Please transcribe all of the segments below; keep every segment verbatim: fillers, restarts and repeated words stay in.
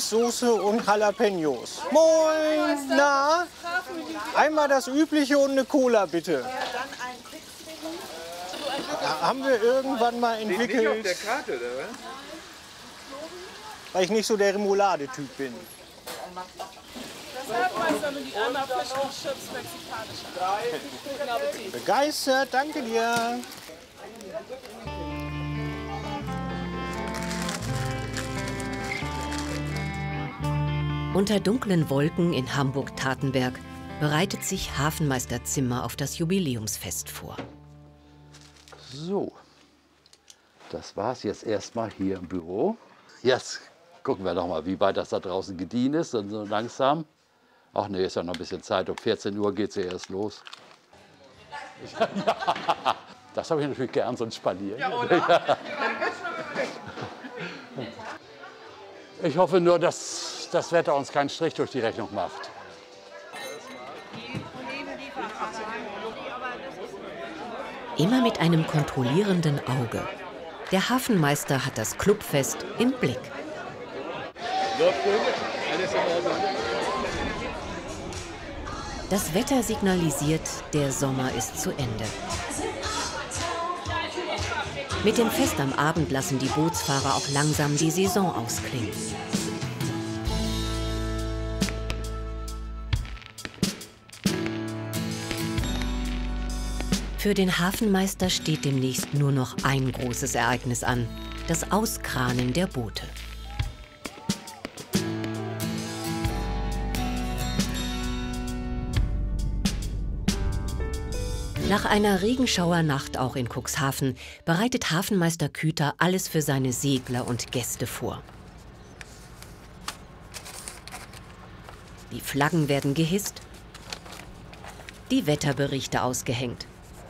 Cheese-Soße und Jalapenos. Moin! Na? Einmal das Übliche und eine Cola, bitte. Haben wir irgendwann mal entwickelt, nicht auf der Karte, oder was? weil ich nicht so der Remoulade-Typ bin. Das Herdmeister mit die einmal Fisch und Chips mexikanisch. Guten Appetit. Begeistert, danke dir. Unter dunklen Wolken in Hamburg-Tatenberg bereitet sich Hafenmeister Zimmer auf das Jubiläumsfest vor. So, das war's jetzt erstmal hier im Büro. Jetzt gucken wir noch mal, wie weit das da draußen gediehen ist, und so langsam. Ach nee, ist ja noch ein bisschen Zeit. Um vierzehn Uhr geht es ja erst los. Ja, das habe ich natürlich gern, so ein Spalier. Ja, oder? Ich hoffe nur, dass das Wetter uns keinen Strich durch die Rechnung macht. Immer mit einem kontrollierenden Auge. Der Hafenmeister hat das Clubfest im Blick. Das Wetter signalisiert, der Sommer ist zu Ende. Mit dem Fest am Abend lassen die Bootsfahrer auch langsam die Saison ausklingen. Für den Hafenmeister steht demnächst nur noch ein großes Ereignis an: das Auskranen der Boote. Nach einer Regenschauernacht auch in Cuxhaven bereitet Hafenmeister Küter alles für seine Segler und Gäste vor. Die Flaggen werden gehisst, die Wetterberichte ausgehängt.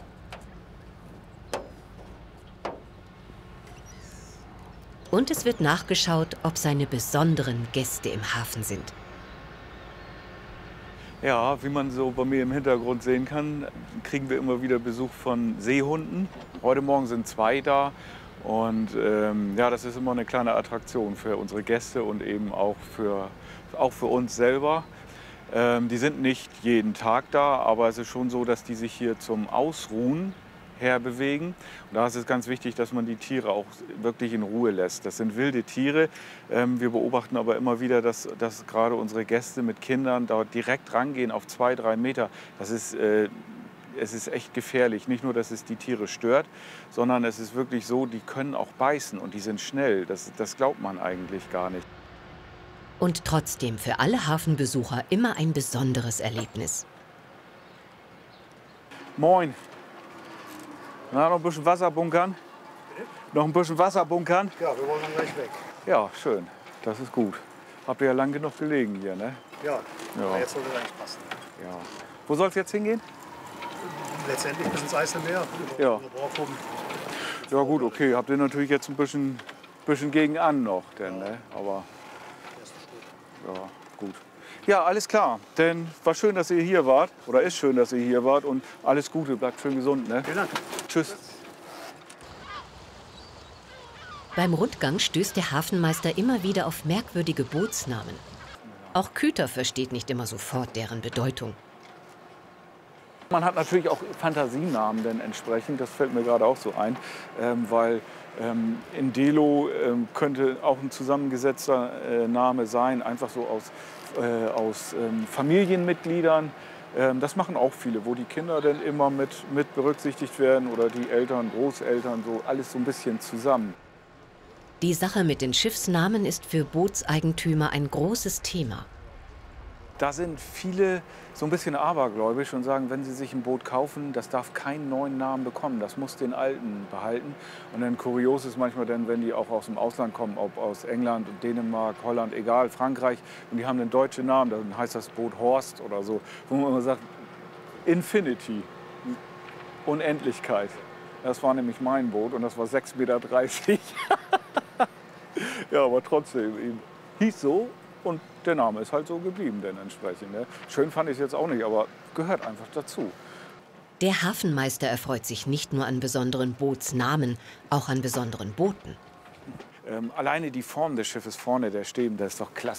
Und es wird nachgeschaut, ob seine besonderen Gäste im Hafen sind. Ja, wie man so bei mir im Hintergrund sehen kann, kriegen wir immer wieder Besuch von Seehunden. Heute Morgen sind zwei da und ähm, ja, das ist immer eine kleine Attraktion für unsere Gäste und eben auch für, auch für uns selber. Ähm, die sind nicht jeden Tag da, aber es ist schon so, dass die sich hier zum Ausruhen herbewegen. Und da ist es ganz wichtig, dass man die Tiere auch wirklich in Ruhe lässt. Das sind wilde Tiere. Ähm, wir beobachten aber immer wieder, dass, dass gerade unsere Gäste mit Kindern dort direkt rangehen auf zwei, drei Meter. Das ist, äh, es ist echt gefährlich. Nicht nur, dass es die Tiere stört, sondern es ist wirklich so, die können auch beißen und die sind schnell. Das, das glaubt man eigentlich gar nicht. Und trotzdem für alle Hafenbesucher immer ein besonderes Erlebnis. Moin. Na, noch ein bisschen Wasser bunkern? Noch ein bisschen Wasser bunkern? Ja, wir wollen dann gleich weg. Ja, schön. Das ist gut. Habt ihr ja lang genug gelegen hier, ne? Ja, Ja. aber jetzt sollte es eigentlich passen. Ja. Wo soll es jetzt hingehen? Letztendlich bis ins Eiselmeer. Ja. Über Borkum. Ja gut, okay. Habt ihr natürlich jetzt ein bisschen, bisschen gegen an noch, denn, ne? Aber ja, gut. Ja, alles klar. Denn war schön, dass ihr hier wart. Oder ist schön, dass ihr hier wart. Und alles Gute, bleibt schön gesund, ne? Vielen Dank. Tschüss. Beim Rundgang stößt der Hafenmeister immer wieder auf merkwürdige Bootsnamen. Auch Küter versteht nicht immer sofort deren Bedeutung. Man hat natürlich auch Fantasienamen denn entsprechend, das fällt mir gerade auch so ein, ähm, weil ähm, Indelo ähm, könnte auch ein zusammengesetzter äh, Name sein, einfach so aus, äh, aus ähm, Familienmitgliedern. Ähm, das machen auch viele, wo die Kinder dann immer mit, mit berücksichtigt werden oder die Eltern, Großeltern, so alles so ein bisschen zusammen. Die Sache mit den Schiffsnamen ist für Bootseigentümer ein großes Thema. Da sind viele so ein bisschen abergläubisch und sagen, wenn sie sich ein Boot kaufen, das darf keinen neuen Namen bekommen, das muss den alten behalten. Und dann kurios ist manchmal dann, wenn die auch aus dem Ausland kommen, ob aus England, Dänemark, Holland, egal, Frankreich, und die haben einen deutschen Namen, dann heißt das Boot Horst oder so, wo man immer sagt, Infinity, Unendlichkeit. Das war nämlich mein Boot und das war sechs Meter dreißig. Ja, aber trotzdem, eben. Hieß so. Und der Name ist halt so geblieben, denn entsprechend. Ne? Schön fand ich es jetzt auch nicht, aber gehört einfach dazu. Der Hafenmeister erfreut sich nicht nur an besonderen Bootsnamen, auch an besonderen Booten. Ähm, alleine die Form des Schiffes vorne, der Steben, das ist doch klasse.